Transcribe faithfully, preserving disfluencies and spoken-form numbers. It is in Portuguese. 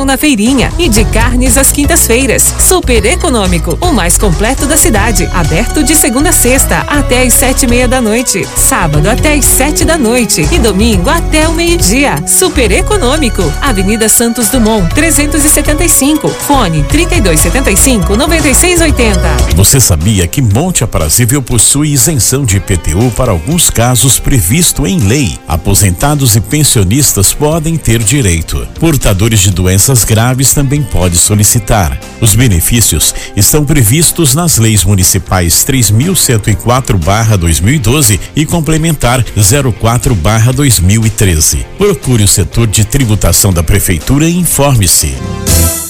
alimentação na feirinha e de carnes às quintas-feiras. Super Econômico, o mais completo da cidade. Aberto de segunda a sexta até às sete e meia da noite. Sábado até às sete da noite e domingo até o meio-dia. Super Econômico, Avenida Santos Dumont, trezentos e setenta e cinco. Fone trinta e dois setenta e cinco, noventa e seis oitenta. Você sabia que Monte Aprazível possui isenção de I P T U para alguns casos previsto em lei? Aposentados e pensionistas podem ter direito. Portadores de doenças graves também podem solicitar. Os benefícios estão previstos nas leis municipais três mil cento e quatro barra dois mil e doze e complementar zero quatro barra dois mil e treze. Procure o setor de tributação da prefeitura e informe-se.